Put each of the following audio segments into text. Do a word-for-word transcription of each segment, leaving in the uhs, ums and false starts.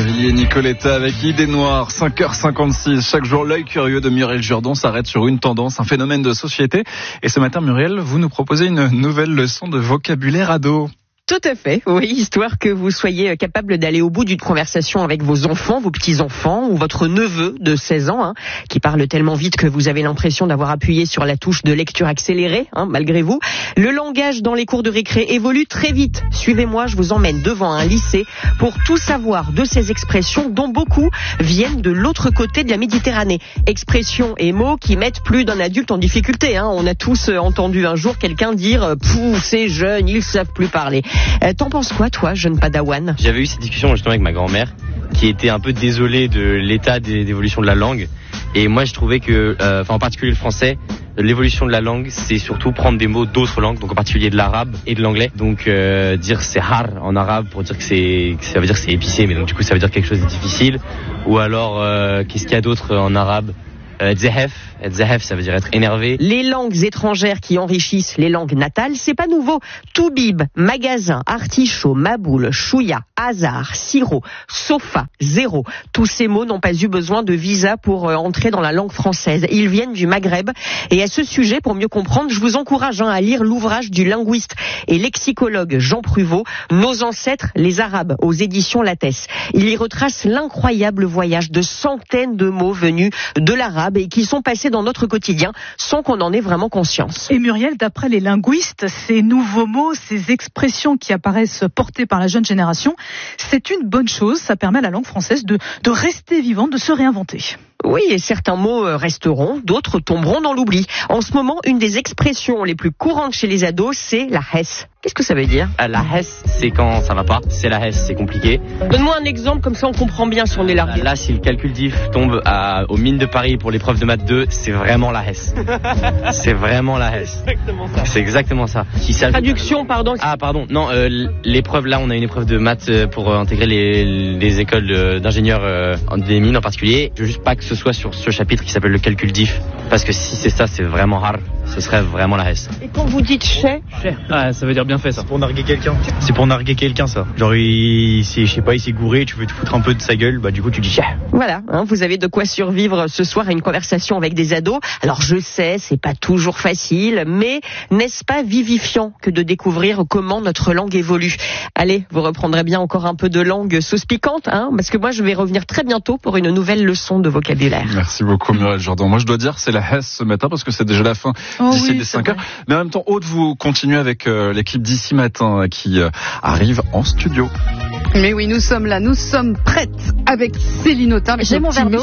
Lavi et Nicoletta avec Idée Noire, cinq heures cinquante-six. Chaque jour, l'œil curieux de Muriel Jourdan s'arrête sur une tendance, un phénomène de société. Et ce matin, Muriel, vous nous proposez une nouvelle leçon de vocabulaire ado. Tout à fait, oui, histoire que vous soyez capable d'aller au bout d'une conversation avec vos enfants, vos petits-enfants ou votre neveu de seize ans, hein, qui parle tellement vite que vous avez l'impression d'avoir appuyé sur la touche de lecture accélérée, hein, malgré vous. Le langage dans les cours de récré évolue très vite. Suivez-moi, je vous emmène devant un lycée pour tout savoir de ces expressions dont beaucoup viennent de l'autre côté de la Méditerranée. Expressions et mots qui mettent plus d'un adulte en difficulté, hein. On a tous entendu un jour quelqu'un dire « Pouh, ces jeunes, ils savent plus parler ». Euh, t'en penses quoi, toi, jeune padawan ? J'avais eu cette discussion justement avec ma grand-mère, qui était un peu désolée de l'état d'évolution de la langue. Et moi, je trouvais que, euh, enfin en particulier le français, l'évolution de la langue, c'est surtout prendre des mots d'autres langues, donc en particulier de l'arabe et de l'anglais. Donc euh, dire c'est har en arabe pour dire que c'est, que ça veut dire que c'est épicé, mais donc du coup ça veut dire quelque chose de difficile. Ou alors euh, qu'est-ce qu'il y a d'autre en arabe ? Euh, Zehef, Zehef, ça veut dire être énervé. Les langues étrangères qui enrichissent les langues natales, c'est pas nouveau. Toubib, magasin, artichaut, maboule, chouïa, hasard, sirop, sofa, zéro. Tous ces mots n'ont pas eu besoin de visa pour euh, entrer dans la langue française. Ils viennent du Maghreb. Et à ce sujet, pour mieux comprendre, je vous encourage hein, à lire l'ouvrage du linguiste et lexicologue Jean Pruvot, Nos ancêtres, les Arabes, aux éditions Lattès. Il y retrace l'incroyable voyage de centaines de mots venus de l'arabe et qui sont passés dans notre quotidien sans qu'on en ait vraiment conscience. Et Muriel, d'après les linguistes, ces nouveaux mots, ces expressions qui apparaissent portées par la jeune génération, c'est une bonne chose. Ça permet à la langue française de, de rester vivante, de se réinventer. Oui, et certains mots resteront, d'autres tomberont dans l'oubli. En ce moment, une des expressions les plus courantes chez les ados, c'est la hesse. Qu'est-ce que ça veut dire ? La hesse, c'est quand ça va pas. C'est la hesse, c'est compliqué. Donne-moi un exemple, comme ça on comprend bien si on est largué. Là, si le calcul diff tombe à, aux mines de Paris pour l'épreuve de maths deux, c'est vraiment la hesse. C'est vraiment la hesse. C'est exactement ça. C'est exactement ça. Qui Traduction, pardon. Ah, pardon. Non, euh, l'épreuve, là, on a une épreuve de maths pour euh, intégrer les, les écoles d'ingénieurs euh, des mines en particulier. Je veux juste pas que ce soit sur ce chapitre qui s'appelle le calcul diff. Parce que si c'est ça, c'est vraiment hard. Ce serait vraiment la hesse. Et quand vous dites chais, ah, ça veut dire bien fait ça. C'est pour narguer quelqu'un. C'est pour narguer quelqu'un ça. Genre il, il je sais pas, il s'est gouré, tu veux te foutre un peu de sa gueule, bah du coup tu dis chais. Voilà, hein, vous avez de quoi survivre ce soir à une conversation avec des ados. Alors je sais, c'est pas toujours facile, mais n'est-ce pas vivifiant que de découvrir comment notre langue évolue ? Allez, vous reprendrez bien encore un peu de langue sauce piquante, hein, parce que moi je vais revenir très bientôt pour une nouvelle leçon de vocabulaire. Merci beaucoup Muriel Jourdan. Moi je dois dire c'est la hesse ce matin parce que c'est déjà la fin oh d'ici oui, des cinq heures. Mais en même temps, Aude, vous continuez avec euh, l'équipe d'ici matin euh, qui euh, arrive en studio. Mais oui, nous sommes là, nous sommes prêtes avec Céline Autain. J'ai mon verre d'eau.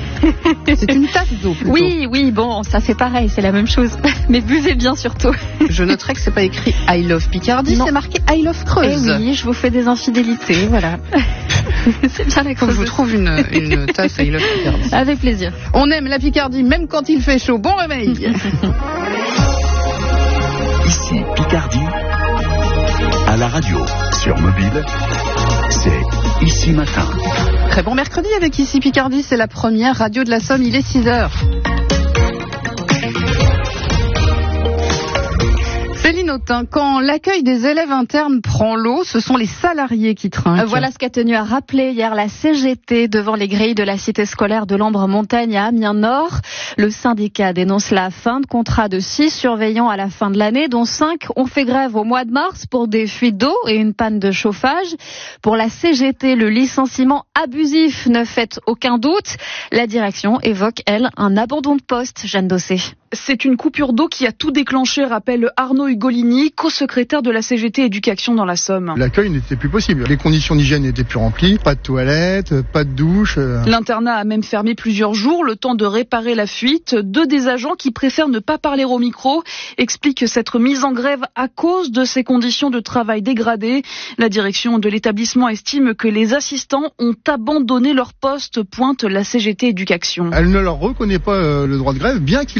C'est une tasse d'eau plutôt. Oui, oui, bon, ça c'est pareil, c'est la même chose. Mais buvez bien surtout. Je noterai que c'est pas écrit I love Picardie, c'est marqué I love Creuse. Eh oui, je vous fais des infidélités, voilà. C'est bien la Faut que je vous trouve une, une tasse I love Picardie. Avec plaisir. On aime la Picardie même quand il fait chaud. Bon réveil. Ici Picardie, à la radio, sur mobile, c'est Ici Matin. Très bon mercredi avec Ici Picardie, c'est la première radio de la Somme, il est six heures. Céline Autain, quand l'accueil des élèves internes prend l'eau, ce sont les salariés qui trinquent. Voilà ce qu'a tenu à rappeler hier la C G T devant les grilles de la cité scolaire de l'Ambre-Montagne à Amiens-Nord. Le syndicat dénonce la fin de contrat de six surveillants à la fin de l'année, dont cinq ont fait grève au mois de mars pour des fuites d'eau et une panne de chauffage. Pour la C G T, le licenciement abusif ne fait aucun doute. La direction évoque, elle, un abandon de poste. Jeanne Dossé. C'est une coupure d'eau qui a tout déclenché, rappelle Arnaud Ugolini, co-secrétaire de la C G T Éducation dans la Somme. L'accueil n'était plus possible. Les conditions d'hygiène n'étaient plus remplies. Pas de toilette, pas de douche. L'internat a même fermé plusieurs jours, le temps de réparer la fuite. Deux des agents qui préfèrent ne pas parler au micro expliquent s'être mis en grève à cause de ces conditions de travail dégradées. La direction de l'établissement estime que les assistants ont abandonné leur poste, pointe la C G T Éducation. Elle ne leur reconnaît pas le droit de grève, bien qu'ils leur aient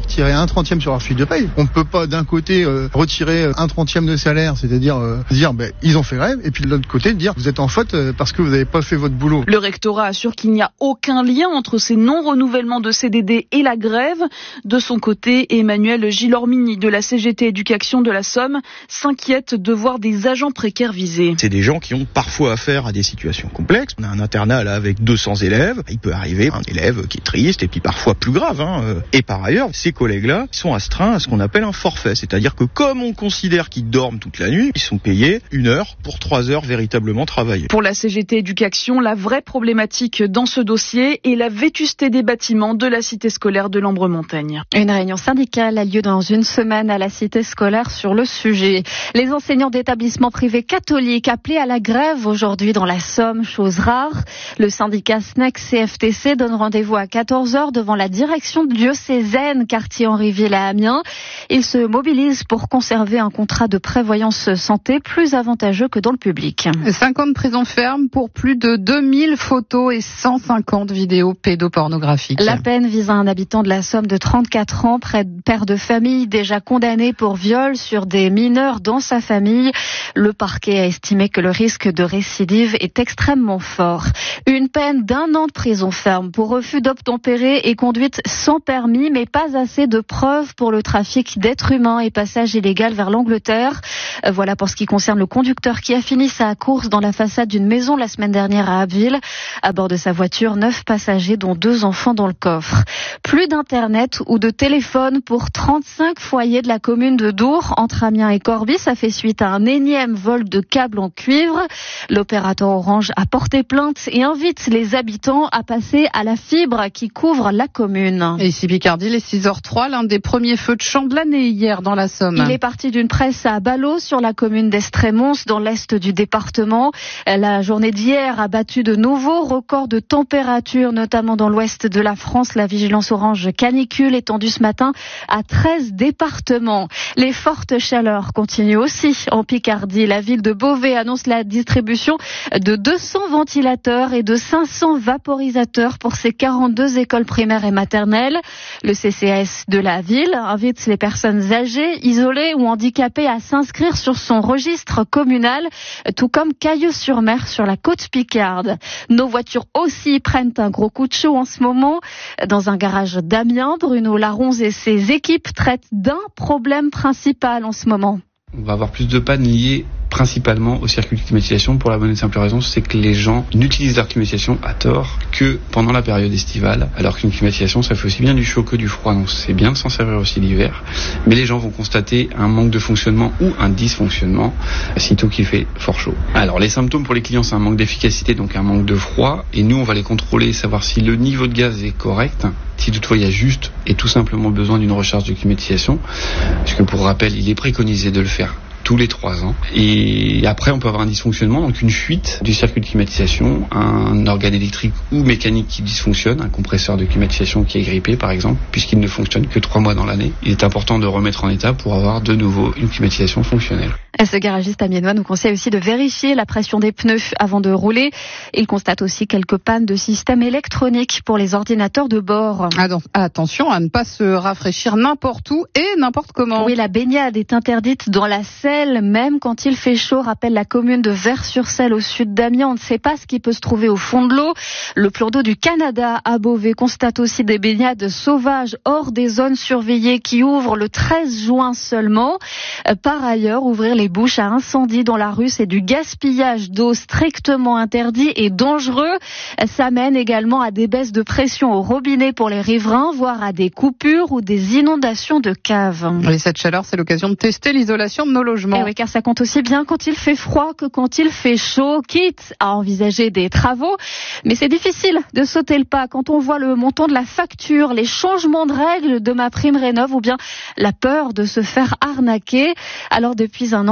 tirer un trentième sur leur fiche de paye. On ne peut pas d'un côté euh, retirer un trentième de salaire, c'est-à-dire euh, dire ben, ils ont fait grève, et puis de l'autre côté dire vous êtes en faute euh, parce que vous n'avez pas fait votre boulot. Le rectorat assure qu'il n'y a aucun lien entre ces non-renouvellements de C D D et la grève. De son côté, Emmanuel Gilormini de la C G T Éducation de la Somme s'inquiète de voir des agents précaires visés. C'est des gens qui ont parfois affaire à des situations complexes. On a un internat là avec deux cents élèves. Il peut arriver un élève qui est triste et puis parfois plus grave. Hein. Et par ailleurs, ces collègues-là sont astreints à ce qu'on appelle un forfait. C'est-à-dire que comme on considère qu'ils dorment toute la nuit, ils sont payés une heure pour trois heures véritablement travaillées. Pour la C G T Éducation, la vraie problématique dans ce dossier est la vétusté des bâtiments de la cité scolaire de l'Ambre-Montagne. Une réunion syndicale a lieu dans une semaine à la cité scolaire sur le sujet. Les enseignants d'établissements privés catholiques appelés à la grève aujourd'hui dans la Somme, chose rare. Le syndicat S N E C C F T C donne rendez-vous à quatorze heures devant la direction diocésaine quartier Henri-Ville à Amiens. Ils se mobilisent pour conserver un contrat de prévoyance santé plus avantageux que dans le public. cinquante prisons fermes pour plus de deux mille photos et cent cinquante vidéos pédopornographiques. La peine vise à un habitant de la Somme de trente-quatre ans, père de famille déjà condamné pour viol sur des mineurs dans sa famille. Le parquet a estimé que le risque de récidive est extrêmement fort. Une peine d'un an de prison ferme pour refus d'obtempérer et conduite sans permis, mais pas assez de preuves pour le trafic d'êtres humains et passage illégal vers l'Angleterre. Voilà pour ce qui concerne le conducteur qui a fini sa course dans la façade d'une maison la semaine dernière à Abbeville. À bord de sa voiture, neuf passagers dont deux enfants dans le coffre. Plus d'internet ou de téléphone pour trente-cinq foyers de la commune de Dour entre Amiens et Corbie. Ça fait suite à un énième vol de câbles en cuivre. L'opérateur Orange a porté plainte et invite les habitants à passer à la fibre qui couvre la commune. Et ici Picardie, il est six heures trois, l'un des premiers feux de champ de l'année hier dans la Somme. Il est parti d'une presse à Ballot sur la commune d'Estrémons dans l'est du département. La journée d'hier a battu de nouveaux records de température, notamment dans l'ouest de la France. La vigilance orange canicule étendue ce matin à treize départements. Les fortes chaleurs continuent aussi en Picardie. La ville de Beauvais annonce la distribution de deux cents ventilateurs et de cinq cents vaporisateurs pour ses quarante-deux écoles primaires et maternelles. Le C C A S de la ville invite les personnes âgées, isolées ou handicapées à s'inscrire sur son registre communal, tout comme Cailleux-sur-Mer sur la côte picarde. Nos voitures aussi prennent un gros coup de chaud en ce moment. Dans un garage d'Amiens, Bruno Laronze et ses équipes traitent d'un problème principal en ce moment. On va avoir plus de pannes liées principalement au circuit de climatisation pour la bonne et simple raison, c'est que les gens n'utilisent leur climatisation à tort que pendant la période estivale, alors qu'une climatisation ça fait aussi bien du chaud que du froid, donc c'est bien de s'en servir aussi l'hiver, mais les gens vont constater un manque de fonctionnement ou un dysfonctionnement sitôt qu'il fait fort chaud. Alors les symptômes pour les clients, c'est un manque d'efficacité, donc un manque de froid, et nous on va les contrôler, savoir si le niveau de gaz est correct, si toutefois il y a juste et tout simplement besoin d'une recharge de climatisation, parce que pour rappel il est préconisé de le faire tous les trois ans. Et après, on peut avoir un dysfonctionnement, donc une fuite du circuit de climatisation, un organe électrique ou mécanique qui dysfonctionne, un compresseur de climatisation qui est grippé par exemple, puisqu'il ne fonctionne que trois mois dans l'année. Il est important de remettre en état pour avoir de nouveau une climatisation fonctionnelle. Ce garagiste amiénois nous conseille aussi de vérifier la pression des pneus avant de rouler. Il constate aussi quelques pannes de système électronique pour les ordinateurs de bord. Attention à ne pas se rafraîchir n'importe où et n'importe comment. Oui, la baignade est interdite dans la Selle, même quand il fait chaud, rappelle la commune de Vers-sur-Selle au sud d'Amiens. On ne sait pas ce qui peut se trouver au fond de l'eau. Le plan d'eau du Canada à Beauvais constate aussi des baignades sauvages hors des zones surveillées qui ouvrent le treize juin seulement. Par ailleurs, ouvrir les bouches à incendie dans la rue, c'est du gaspillage d'eau strictement interdit et dangereux. Ça mène également à des baisses de pression au robinet pour les riverains, voire à des coupures ou des inondations de caves. Et cette chaleur, c'est l'occasion de tester l'isolation de nos logements. Et oui, car ça compte aussi bien quand il fait froid que quand il fait chaud, quitte à envisager des travaux. Mais c'est difficile de sauter le pas quand on voit le montant de la facture, les changements de règles de ma prime rénov ou bien la peur de se faire arnaquer. Alors depuis un an,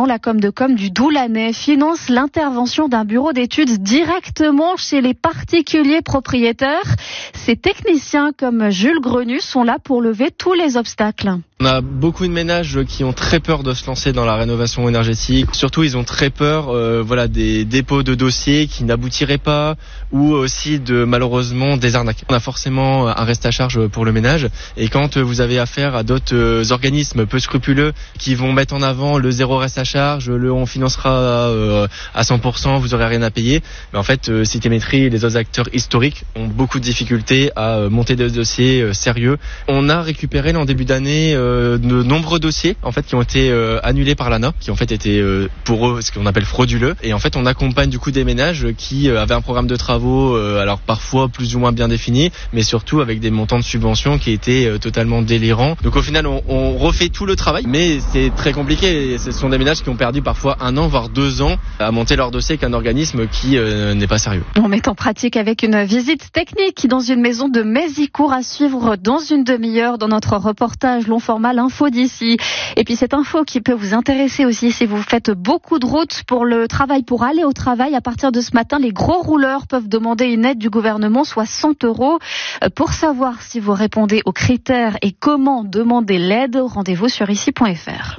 la com de com du Doulanais finance l'intervention d'un bureau d'études directement chez les particuliers propriétaires. Ces techniciens comme Jules Grenu sont là pour lever tous les obstacles. On a beaucoup de ménages qui ont très peur de se lancer dans la rénovation énergétique. Surtout, ils ont très peur euh, voilà, des dépôts de dossiers qui n'aboutiraient pas ou aussi de malheureusement des arnaques. On a forcément un reste à charge pour le ménage et quand vous avez affaire à d'autres organismes peu scrupuleux qui vont mettre en avant le zéro reste à charge, le on financera euh, à cent pour cent, vous aurez rien à payer. Mais en fait, euh, Citémétrie et les autres acteurs historiques ont beaucoup de difficultés à euh, monter des dossiers euh, sérieux. On a récupéré en début d'année euh, de nombreux dossiers en fait qui ont été euh, annulés par l'A N A, qui en fait étaient euh, pour eux ce qu'on appelle frauduleux. Et en fait, on accompagne du coup des ménages qui euh, avaient un programme de travaux, euh, alors parfois plus ou moins bien défini, mais surtout avec des montants de subventions qui étaient euh, totalement délirants. Donc au final, on, on refait tout le travail, mais c'est très compliqué. Et ce sont des ménages qui ont perdu parfois un an, voire deux ans à monter leur dossier qu'un organisme qui euh, n'est pas sérieux. On met en pratique avec une visite technique dans une maison de Mézicourt à suivre dans une demi-heure dans notre reportage long format l'info d'ici. Et puis cette info qui peut vous intéresser aussi si vous faites beaucoup de routes pour le travail, pour aller au travail. À partir de ce matin, les gros rouleurs peuvent demander une aide du gouvernement, soit cent euros. Pour savoir si vous répondez aux critères et comment demander l'aide, rendez-vous sur ici point f r.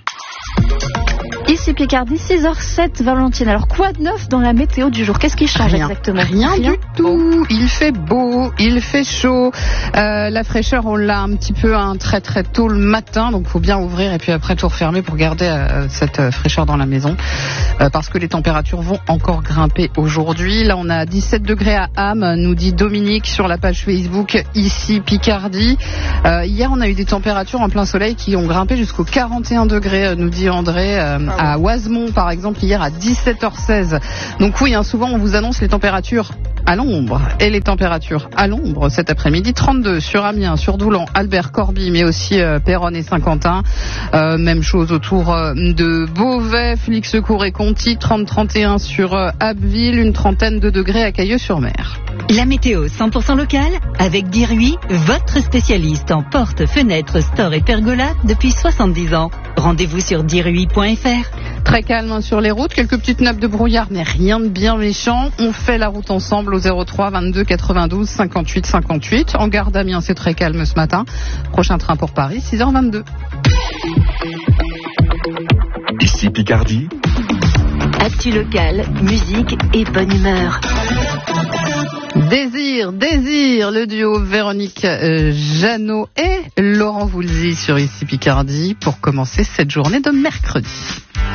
Ici Picardie, six heures sept, Valentine. Alors quoi de neuf dans la météo du jour? Qu'est-ce qui change Rien. exactement? Rien, Rien du tout. Il fait beau, il fait chaud. Euh, la fraîcheur, on l'a un petit peu hein, très très tôt le matin, donc faut bien ouvrir et puis après tout refermer pour garder euh, cette euh, fraîcheur dans la maison. Euh, parce que les températures vont encore grimper aujourd'hui. Là, on a dix-sept degrés à Ham, nous dit Dominique sur la page Facebook Ici Picardie. Euh, hier, on a eu des températures en plein soleil qui ont grimpé jusqu'aux quarante et un degrés, nous dit André. Euh, à Oisemont, par exemple, hier à dix-sept heures seize. Donc oui, hein, souvent on vous annonce les températures à l'ombre. Et les températures à l'ombre cet après-midi, trente-deux sur Amiens, sur Doulan, Albert, Corbie, mais aussi euh, Péronne et Saint-Quentin. Euh, même chose autour euh, de Beauvais, Flix-Secours et Conty, trente à trente et un sur euh, Abbeville, une trentaine de degrés à Cailleux-sur-Mer. La météo cent pour cent locale avec Dirui, votre spécialiste en portes, fenêtres, stores et pergolas depuis soixante-dix ans. Rendez-vous sur dirui point f r. Très calme sur les routes, quelques petites nappes de brouillard, mais rien de bien méchant. On fait la route ensemble au zéro trois vingt-deux quatre-vingt-douze cinquante-huit cinquante-huit. En gare d'Amiens, c'est très calme ce matin. Prochain train pour Paris, six heures vingt-deux. Ici Picardie. Actu locale, musique et bonne humeur. Désir, désir, le duo Véronique euh, Jeannot et Laurent Voulzy sur Ici Picardie pour commencer cette journée de mercredi.